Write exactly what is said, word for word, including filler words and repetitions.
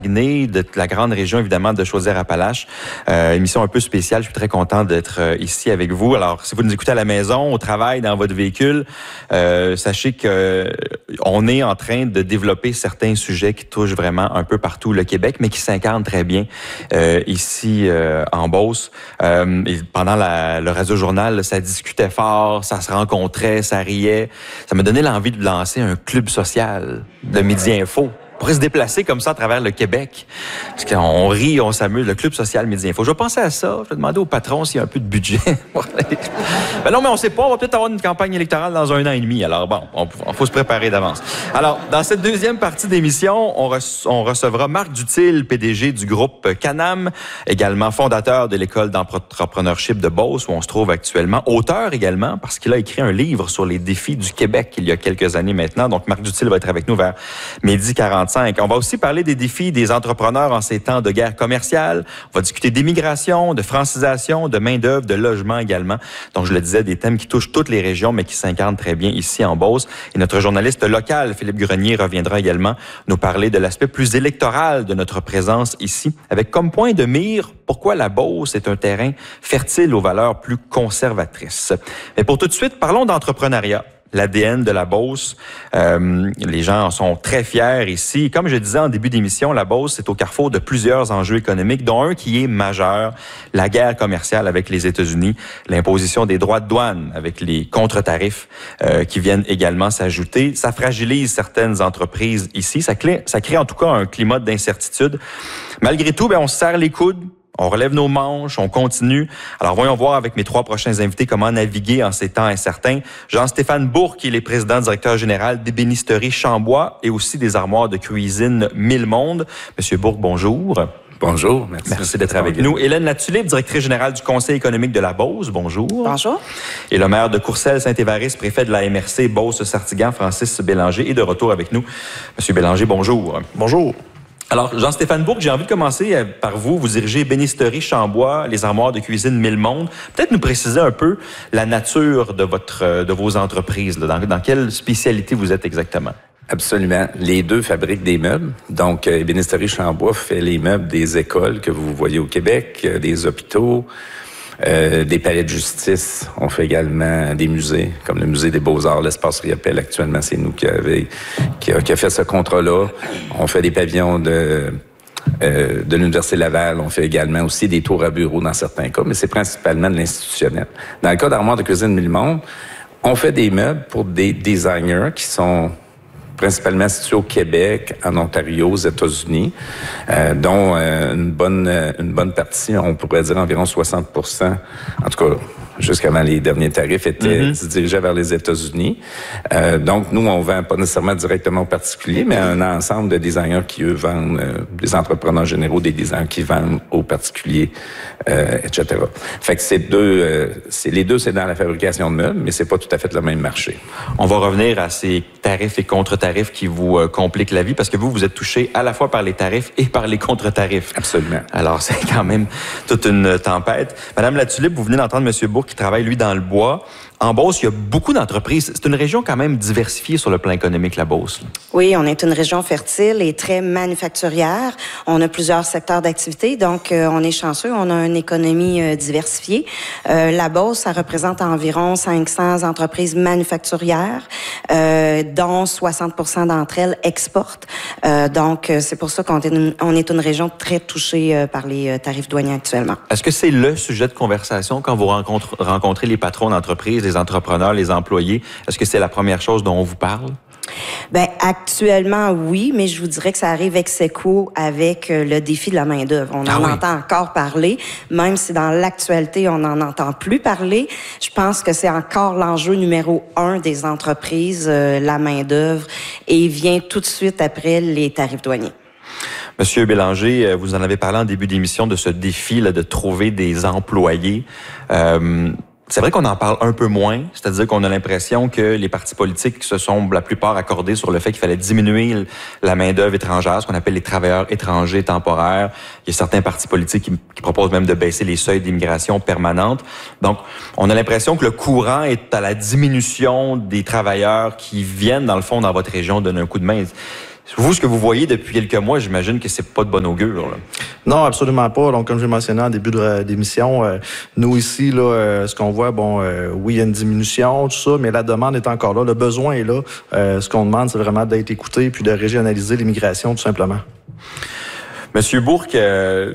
de la grande région, évidemment, de Chaudière-Appalaches. Euh, émission un peu spéciale. Je suis très content d'être euh, ici avec vous. Alors, si vous nous écoutez à la maison, au travail, dans votre véhicule, euh, sachez que euh, on est en train de développer certains sujets qui touchent vraiment un peu partout le Québec, mais qui s'incarnent très bien euh, ici euh, en Beauce. Euh, et pendant la, le radio-journal, ça discutait fort, ça se rencontrait, ça riait. Ça m'a donné l'envie de lancer un club social de Midi Info. On pourrait se déplacer comme ça à travers le Québec. Parce qu'on rit, on s'amuse. Le Club social Midi Info. Je vais penser à ça. Je vais demander au patron s'il y a un peu de budget. Ben non, mais on sait pas. On va peut-être avoir une campagne électorale dans un an et demi. Alors bon, on, on faut se préparer d'avance. Alors, dans cette deuxième partie d'émission, on, re- on recevra Marc Dutil, P D G du groupe Canam, également fondateur de l'école d'entrepreneurship de Beauce, où on se trouve actuellement. Auteur également, parce qu'il a écrit un livre sur les défis du Québec il y a quelques années maintenant. Donc, Marc Dutil va être avec nous vers midi quarante-cinq. On va aussi parler des défis des entrepreneurs en ces temps de guerre commerciale. On va discuter d'immigration, de francisation, de main-d'œuvre, de logement également. Donc, je le disais, des thèmes qui touchent toutes les régions, mais qui s'incarnent très bien ici en Beauce. Et notre journaliste local, Philippe Grenier, reviendra également nous parler de l'aspect plus électoral de notre présence ici, avec comme point de mire pourquoi la Beauce est un terrain fertile aux valeurs plus conservatrices. Mais pour tout de suite, parlons d'entrepreneuriat. L'A D N de la Beauce. Euh, les gens en sont très fiers ici. Comme je disais en début d'émission, la Beauce est au carrefour de plusieurs enjeux économiques, dont un qui est majeur, la guerre commerciale avec les États-Unis, l'imposition des droits de douane avec les contre-tarifs euh, qui viennent également s'ajouter. Ça fragilise certaines entreprises ici. Ça crée, ça crée en tout cas un climat d'incertitude. Malgré tout, ben, on se serre les coudes. On relève nos manches, on continue. Alors, voyons voir avec mes trois prochains invités comment naviguer en ces temps incertains. Jean-Stéphane Bourque, il est président directeur général d'Ébénisterie Chambois et aussi des armoires de cuisine Mille Mondes. Monsieur Bourque, bonjour. Bonjour, merci. Merci d'être avec nous. Hélène Latulippe, directrice générale du Conseil économique de la Beauce, bonjour. Bonjour. Et le maire de Courcelles-Saint-Évariste, préfet de la M R C Beauce-Sartigan, Francis Bélanger, est de retour avec nous. Monsieur Bélanger, bonjour. Bonjour. Alors, Jean-Stéphane Bourque, j'ai envie de commencer par vous. Vous dirigez Ébénisterie Chambois, les armoires de cuisine Mille Mondes. Peut-être nous préciser un peu la nature de votre, de vos entreprises. Là. Dans, dans quelle spécialité vous êtes exactement? Absolument. Les deux fabriquent des meubles. Donc, Ébénisterie Chambois fait les meubles des écoles que vous voyez au Québec, des hôpitaux, Euh, des palais de justice. On fait également des musées, comme le musée des Beaux-Arts, l'espace Riopelle. Actuellement, c'est nous qui, avait, qui, a, qui a fait ce contrat-là. On fait des pavillons de, euh, de l'Université Laval. On fait également aussi des tours à bureaux dans certains cas, mais c'est principalement de l'institutionnel. Dans le cas d'Armoire de cuisine Mille Mondes, on fait des meubles pour des designers qui sont principalement situés au Québec, en Ontario, aux États-Unis, euh, dont euh, une bonne une bonne partie, on pourrait dire environ soixante pour cent, en tout cas jusqu'avant les derniers tarifs, étaient mm-hmm. dirigés vers les États-Unis. Euh, donc, nous, on vend pas nécessairement directement aux particuliers, mais un ensemble de designers qui, eux, vendent, euh, des entrepreneurs généraux, des designers qui vendent aux particuliers, euh, et cetera. Fait que c'est deux, euh, c'est, les deux, c'est dans la fabrication de meubles, mais c'est pas tout à fait le même marché. On va revenir à ces tarifs et contre-tarifs qui vous euh, compliquent la vie, parce que vous, vous êtes touché à la fois par les tarifs et par les contre-tarifs. Absolument. Alors, c'est quand même toute une tempête. Madame Latulippe, vous venez d'entendre M. Bourque qui travaille, lui, dans le bois. En Beauce, il y a beaucoup d'entreprises. C'est une région quand même diversifiée sur le plan économique, la Beauce. Oui, on est une région fertile et très manufacturière. On a plusieurs secteurs d'activité, donc euh, on est chanceux. On a une économie euh, diversifiée. Euh, la Beauce, ça représente environ cinq cents entreprises manufacturières, euh, dont soixante pour cent d'entre elles exportent. Euh, donc, c'est pour ça qu'on est une, on est une région très touchée euh, par les tarifs douaniers actuellement. Est-ce que c'est le sujet de conversation quand vous rencontre, rencontrez les patrons d'entreprises, les entrepreneurs, les employés? Est-ce que c'est la première chose dont on vous parle? Ben actuellement, oui, mais je vous dirais que ça arrive ex aequo avec le défi de la main-d'œuvre. On ah en oui. entend encore parler, même si dans l'actualité, on n'en entend plus parler. Je pense que c'est encore l'enjeu numéro un des entreprises, euh, la main-d'œuvre, et vient tout de suite après les tarifs douaniers. Monsieur Bélanger, vous en avez parlé en début d'émission de ce défi là, de trouver des employés. Euh, C'est vrai qu'on en parle un peu moins, c'est-à-dire qu'on a l'impression que les partis politiques se sont la plupart accordés sur le fait qu'il fallait diminuer la main-d'œuvre étrangère, ce qu'on appelle les travailleurs étrangers temporaires. Il y a certains partis politiques qui, qui proposent même de baisser les seuils d'immigration permanente. Donc, on a l'impression que le courant est à la diminution des travailleurs qui viennent, dans le fond, dans votre région, donner un coup de main. Vous, ce que vous voyez depuis quelques mois, j'imagine que c'est pas de bon augure. Là. Non, absolument pas. Donc, comme j'ai mentionné en début de, d'émission, euh, nous ici, là, euh, ce qu'on voit, bon, euh, oui, il y a une diminution, tout ça, mais la demande est encore là, le besoin est là. Euh, ce qu'on demande, c'est vraiment d'être écouté puis de régionaliser l'immigration, tout simplement. Monsieur Bourque, euh,